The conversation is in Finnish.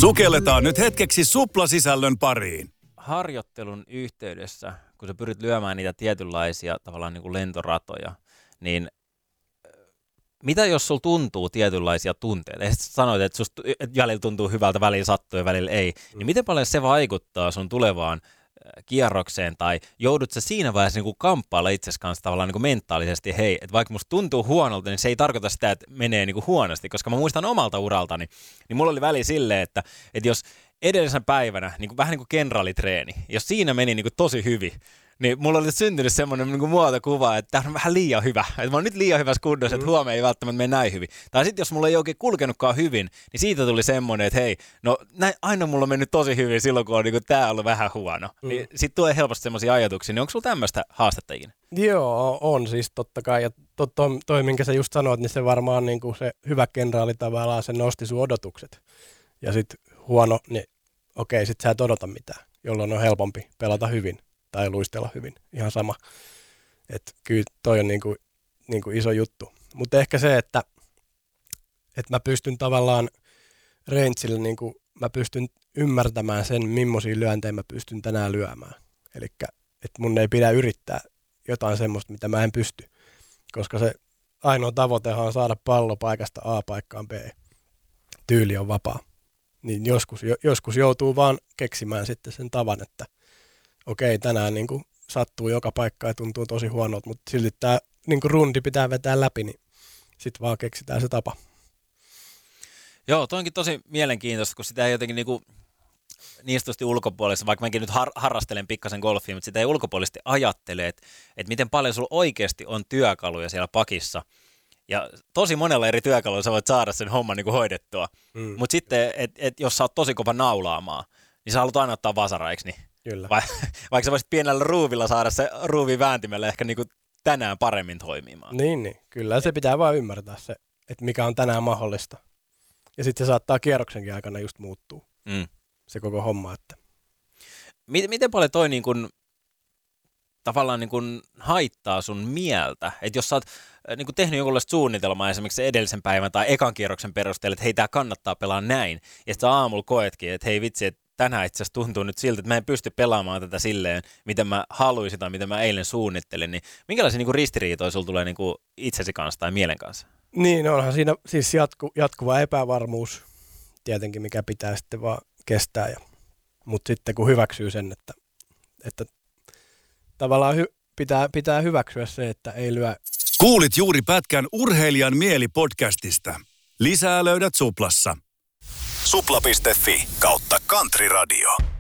Sukelletaan nyt hetkeksi suplasisällön pariin. Harjoittelun yhteydessä, kun sä pyrit lyömään niitä tietynlaisia tavallaan niin kuin lentoratoja, niin mitä jos sulla tuntuu tietynlaisia tunteita? Ja sitten sanoit, että välillä tuntuu hyvältä, välillä sattuu ja välillä ei. Niin miten paljon se vaikuttaa sun tulevaan kierrokseen, tai joudut sä siinä vaiheessa niin kamppailla itsesi kanssa tavallaan niin mentaalisesti, hei, että vaikka musta tuntuu huonolta, niin se ei tarkoita sitä, että menee niin huonosti, koska mä muistan omalta uraltani, niin mulla oli väli silleen, että jos edellisen päivänä, vähän niin kuin kenraalitreeni, jos siinä meni niin tosi hyvin, niin mulla oli syntynyt semmoinen niin muotokuva, että tämä on vähän liian hyvä. Että mä oon nyt liian hyvässä kunnossa, että huomenna ei välttämättä mene näin hyvin. Tai sitten jos mulla ei oikein kulkenutkaan hyvin, niin siitä tuli semmoinen, että hei, no aina mulla on mennyt tosi hyvin silloin, kun on niin tää ollut vähän huono. Niin sit tulee helposti semmoisia ajatuksia. Niin onko sulla tämmöistä haastetta ikinä? Joo, on siis totta kai. Ja toi, minkä sä just sanoit, niin se varmaan niin kuin se hyvä kenraali tavallaan, se nosti sun odotukset. Ja sitten huono, niin okei, sit sä et odota mitään, jolloin on helpompi pelata hyvin. Tai luistella hyvin, ihan sama. Että kyllä toi on niinku iso juttu. Mutta ehkä se, että mä pystyn tavallaan rangeillä, mä pystyn ymmärtämään sen, millaisia lyöntejä mä pystyn tänään lyömään. Elikkä, että mun ei pidä yrittää jotain semmoista, mitä mä en pysty. Koska se ainoa tavoitehan on saada pallo paikasta A paikkaan B. Tyyli on vapaa. Niin joskus joutuu vaan keksimään sitten sen tavan, että okei, tänään sattuu joka paikka ja tuntuu tosi huonolta, mutta silti tämä rundi pitää vetää läpi, niin sitten vaan keksitään se tapa. Joo, toi onkin tosi mielenkiintoista, kun sitä ei jotenkin niistusti ulkopuolisesti, vaikka mäkin nyt harrastelen pikkasen golfia, mutta sitä ei ulkopuolisesti ajattele, että miten paljon sulla oikeasti on työkaluja siellä pakissa. Ja tosi monella eri työkaluilla sä voit saada sen homman hoidettua. Mutta sitten, että jos sä oot tosi kova naulaamaan, niin sä haluat aina ottaa vasaraiksi, niin kyllä. Vaikka sä voisit pienellä ruuvilla saada se ruuvin vääntimellä ehkä tänään paremmin toimimaan. Niin. Kyllä se pitää vaan ymmärtää se, että mikä on tänään mahdollista. Ja sitten se saattaa kierroksenkin aikana just muuttua. Se koko homma. Että. Miten paljon toi tavallaan haittaa sun mieltä? Että jos sä oot tehnyt jonkunlaista suunnitelmaa esimerkiksi edellisen päivän tai ekan kierroksen perusteella, että hei, tää kannattaa pelaa näin. Ja sitten sä aamulla koetkin, että hei vitsi, että tänään itse asiassa tuntuu nyt siltä, että mä en pysty pelaamaan tätä silleen, miten mä haluaisin tai miten mä eilen suunnittelin. Niin minkälaisia ristiriitoja sulla tulee itsesi kanssa tai mielen kanssa? Niin, onhan siinä siis jatkuva epävarmuus tietenkin, mikä pitää sitten vaan kestää. Mutta sitten kun hyväksyy sen, että tavallaan pitää hyväksyä se, että ei lyö. Kuulit juuri pätkän Urheilijan mieli-podcastista. Lisää löydät Suplassa. Supla.fi/Country Radio.